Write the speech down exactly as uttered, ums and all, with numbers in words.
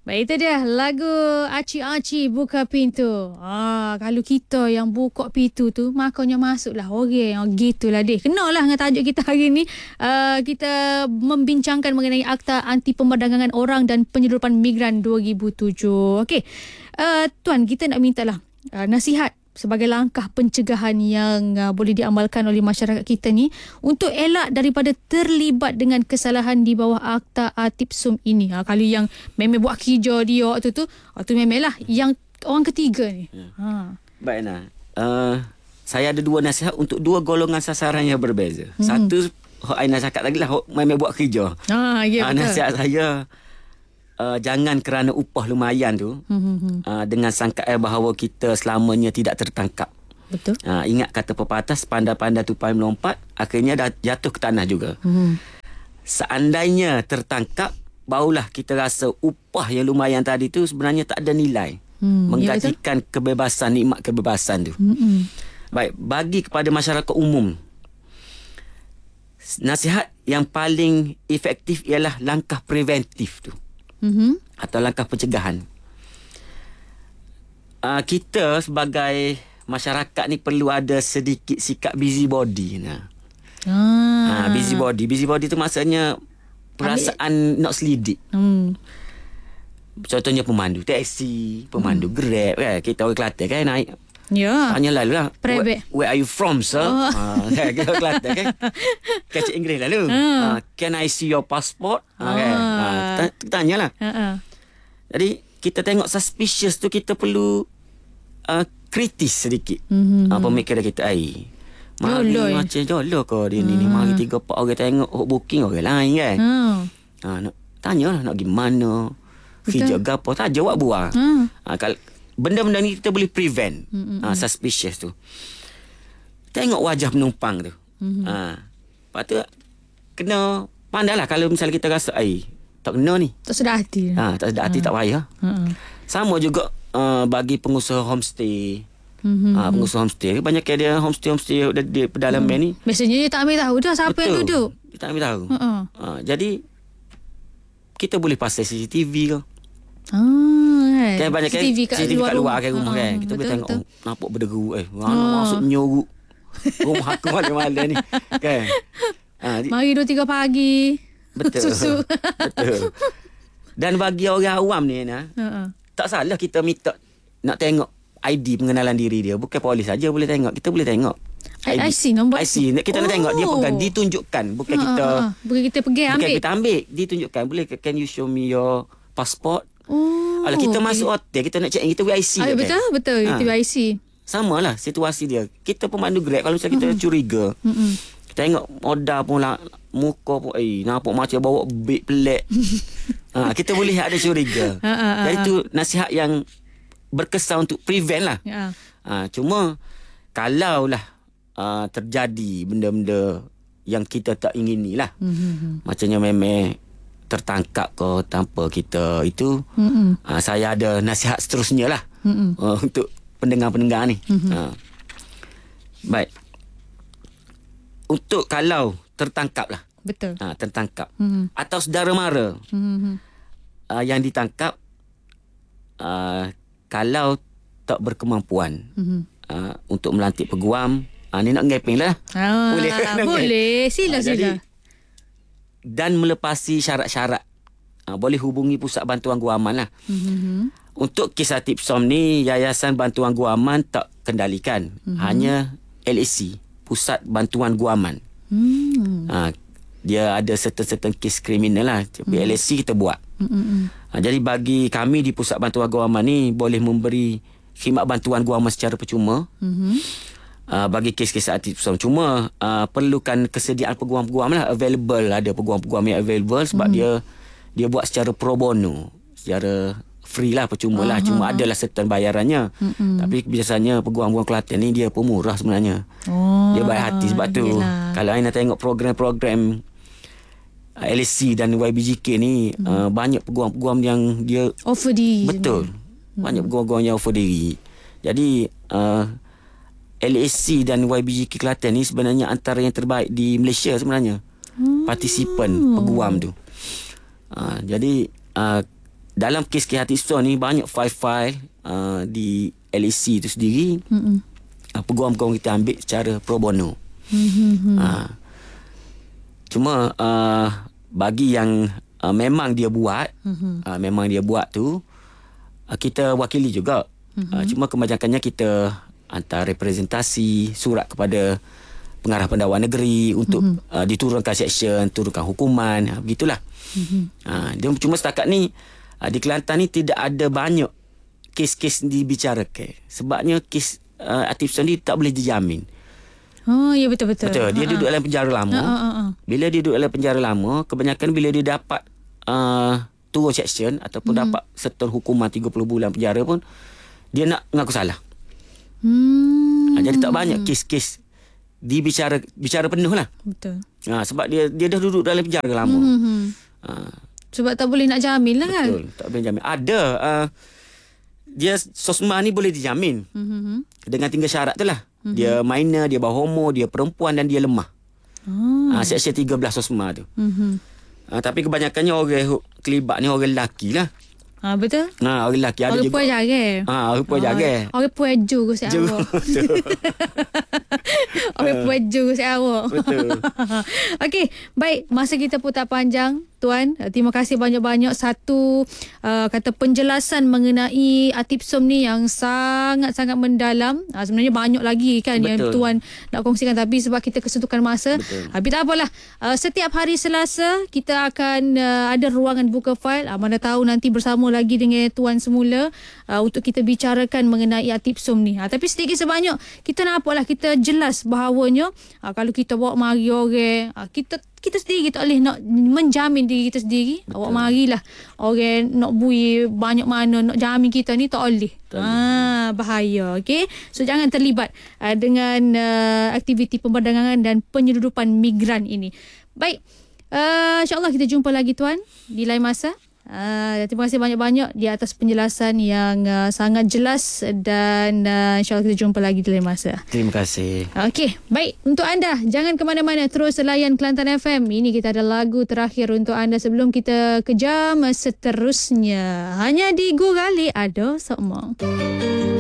Baik, itu dia lagu Aci-Aci Buka Pintu. Ah, kalau kita yang buka pintu tu, makanya masuklah orang yang gitulah deh. Kenalah dengan tajuk kita hari ni. Uh, kita membincangkan mengenai Akta Anti Pemberdagangan Orang dan Penyeludupan Migran dua ribu tujuh. Okey. Uh, Tuan, kita nak mintalah uh, nasihat sebagai langkah pencegahan yang uh, boleh diamalkan oleh masyarakat kita ni untuk elak daripada terlibat dengan kesalahan di bawah Akta Atipsum ini. Ha, kalau yang memang buat kerja dia waktu tu, waktu memang lah yang orang ketiga ni. Ya. Ha. Baik, Nah. Uh, saya ada dua nasihat untuk dua golongan sasaran yang berbeza. Hmm. Satu, Aina cakap tadi lah, memang buat kerja. Ha, ya, betul. Nasihat saya, Uh, jangan kerana upah lumayan tu mm-hmm. uh, dengan sangkaan bahawa kita selamanya tidak tertangkap. Betul. Uh, ingat kata pepatah, pandai-pandai tupai melompat, akhirnya dah jatuh ke tanah juga. Mm-hmm. Seandainya tertangkap, barulah kita rasa upah yang lumayan tadi tu sebenarnya tak ada nilai. Mm, menggantikan ya, kebebasan, nikmat kebebasan tu. Mm-hmm. Baik, bagi kepada masyarakat umum, nasihat yang paling efektif ialah langkah preventif tu. Mm-hmm. Atau langkah pencegahan. Uh, kita sebagai masyarakat ni perlu ada sedikit sikap busybody. Nah. Ah. Uh, busybody. Busybody tu maksudnya perasaan Ambil. nak selidik. Mm. Contohnya pemandu taksi, pemandu mm. Grab kan. Kita orang Kelantan kan naik. Ya. Tanya lalu lah. Where, where are you from, sir? Oh. Uh, kan, kita orang Kelantan kan. Kacik Inggeris lalu. Uh. Uh, can I see your passport? Uh, kan. Uh, Tanyalah. Uh-uh. Jadi kita tengok suspicious tu, kita perlu uh, kritis sedikit. Mm-hmm. Uh, pemikiran kita. Ay, mari Jolo, macam jolo kau dia ni. Uh. Mari tiga empat orang tengok oh, booking orang lain kan. Uh. Uh, nak, tanyalah nak pergi mana. Kerja ke apa. Tak jawab buah. Uh. Uh, kalau benda-benda ni kita boleh prevent. Mm-hmm. uh, Suspicious tu. Tengok wajah penumpang tu. Mm-hmm. uh, Lepas tu kena pandai lah. Kalau misalnya kita rasa ay, tak kena ni, tak sedar hati. ha, Tak sedar hati, ha. tak payah. ha. Sama juga uh, bagi pengusaha homestay. Mm-hmm. ha, Pengusaha homestay, banyak ada homestay-homestay di, di pedalaman mm. ni. Biasanya dia tak ambil tahu dah siapa Betul. yang duduk. Dia tak ambil tahu. ha, Jadi kita boleh pasang C C T V ke. Ah, kan banyak C C T V kat, C C T V kat luar, luar kan rumah, uh, kan. Kita betul, boleh tengok, oh, nampak berderu. Eh, mana uh. masuk nyoruk rumah aku malam-malam ni kan. Ha, di, mari dua tiga pagi. Betul. Susu. Betul. Dan bagi orang awam ni, nah, uh-uh. tak salah kita minta nak tengok I D pengenalan diri dia. Bukan polis saja boleh tengok. Kita boleh tengok I D. I C nombor I C. Kita oh. nak tengok dia pegang, ditunjukkan. Bukan uh, kita uh, uh. bukan kita pergi ambil. Bukan kita ambil, ditunjukkan. Boleh, can you show me your passport? Oh. Kalau kita okay. masuk hotel, kita nak check in, kita W I C. Ah, betul, kan? betul. Kita ha. W I C. Sama lah situasi dia. Kita pemandu Grab, kalau misalnya kita uh-huh. curiga, uh-huh. tengok modal pun lah, muka pun eh nampak macam bawa beg pelik. ha, kita boleh ada curiga. Ha, ha, ha, jadi tu nasihat yang berkesan untuk prevent lah. Ya. Ha, cuma kalau lah uh, terjadi benda-benda yang kita tak ingini lah. Mm-hmm. Macamnya memang tertangkap ke tanpa kita itu. Mm-hmm. Uh, saya ada nasihat seterusnya lah. Mm-hmm. uh, untuk pendengar-pendengar ni. Mm-hmm. Uh. Baik. Untuk kalau tertangkap lah. Betul. Ha, tertangkap. Mm-hmm. Atau saudara mara mm-hmm. uh, yang ditangkap, uh, kalau tak berkemampuan mm-hmm. uh, untuk melantik peguam, uh, ni nak ngeping lah. Ah, boleh. Boleh. Sila, uh, sila. Jadi, dan melepasi syarat-syarat, uh, boleh hubungi Pusat Bantuan Guaman lah. Mm-hmm. Untuk kes Atipsum ni, Yayasan Bantuan Guaman tak kendalikan. Mm-hmm. Hanya L A C, Pusat Bantuan Guaman. Hmm. Ha, dia ada certain-certain kes kriminal lah. Tapi hmm. L A C kita buat. Hmm. Ha, jadi bagi kami di Pusat Bantuan Guaman ni, boleh memberi khidmat bantuan guaman secara percuma. Hmm. Uh, bagi kes-kes Atipsum. Cuma uh, perlukan kesediaan peguam-peguam lah. Available, ada peguam-peguam yang available. Sebab hmm. dia dia buat secara pro bono, secara free lah, percuma lah. Cuma adalah certain bayarannya. Mm-mm. Tapi biasanya peguam-peguam Kelantan ni dia pemurah sebenarnya. Oh, dia baik hati. Sebab tu yelah. Kalau anda tengok program-program L A C dan Y B J K ni, mm. uh, banyak peguam-peguam yang dia offer diri. Betul. Mm. Banyak peguam-peguam yang offer diri. Jadi uh, L A C dan Y B J K Kelantan ni sebenarnya antara yang terbaik di Malaysia sebenarnya. Mm. Partisipan peguam tu. Uh, jadi uh, dalam kes-kes hati Ipsom ni banyak file-file uh, di L A C itu sendiri. Mm-hmm. Uh, peguam-peguam kita ambil secara pro bono. Mm-hmm. Uh, cuma uh, bagi yang uh, memang dia buat, mm-hmm. uh, memang dia buat tu, uh, kita wakili juga. Mm-hmm. Uh, cuma kebanyakannya kita hantar representasi, surat kepada pengarah pendakwa negeri untuk mm-hmm. uh, diturunkan seksyen, turunkan hukuman, uh, begitulah. Mm-hmm. Uh, dia cuma setakat ni uh, di Kelantan ni tidak ada banyak kes-kes dibicarakan. Sebabnya kes uh, Atif Ipsom ni tak boleh dijamin. Oh, ya betul-betul. Betul. Dia ha, duduk dalam penjara lama. Ha, ha, ha. Bila dia duduk dalam penjara lama, kebanyakan bila dia dapat uh, turun seksyen ataupun hmm. dapat setahun hukuman tiga puluh bulan penjara pun, dia nak mengaku salah. Hmm. Ha, jadi tak banyak kes-kes dibicara bicara penuh lah. Betul. Ha, sebab dia dia dah duduk dalam penjara lama. Hmm. Ha. Sebab tak boleh nak jamin lah kan? Betul. Tak boleh jamin. Ada. Uh, dia sosma ni boleh dijamin. Hmm. Dengan tinggal syarat tu lah. Mm-hmm. Dia minor, dia berhomo, dia perempuan dan dia lemah. Oh. Ha, seksyen tiga belas sosma tu. Mm-hmm. Ha, tapi kebanyakannya orang kelibat ni orang lelaki lah. Ha, betul? Ha, orang lelaki ada orang juga. Orang puan jaga. Ha, orang puan jaga. Orang puan juga si awak. Orang puan juga si awak. Betul. Okey, baik. Masa kita pun tak panjang. Tuan, terima kasih banyak-banyak. Satu uh, kata penjelasan mengenai Atif Ipsom ni yang sangat-sangat mendalam. Uh, sebenarnya banyak lagi kan. Betul. Yang Tuan nak kongsikan, tapi sebab kita kesentukan masa. Betul. Tapi tak apalah. Uh, setiap hari Selasa kita akan uh, ada ruangan buka fail. Uh, mana tahu nanti bersama lagi dengan Tuan semula uh, untuk kita bicarakan mengenai Atif Ipsom ni. Uh, tapi sedikit sebanyak kita nampaklah, kita jelas bahawanya uh, kalau kita bawa mari orang, uh, kita kita sendiri tak boleh nak menjamin diri kita sendiri. Betul. Awak marilah orang nak bui banyak mana nak jamin kita ni tak boleh. Ha, bahaya. Okey. So jangan terlibat uh, dengan uh, aktiviti pemperdagangan dan penyeludupan migran ini. Baik. Uh, InsyaAllah kita jumpa lagi Tuan di lain masa. Uh, terima kasih banyak-banyak di atas penjelasan yang uh, sangat jelas, dan uh, insyaAllah kita jumpa lagi di lain masa. Terima kasih. Okey, baik. Untuk anda, jangan ke mana-mana, terus layan Kelantan F M. Ini kita ada lagu terakhir untuk anda sebelum kita ke jam seterusnya. Hanya di Gurali ada Sokmong.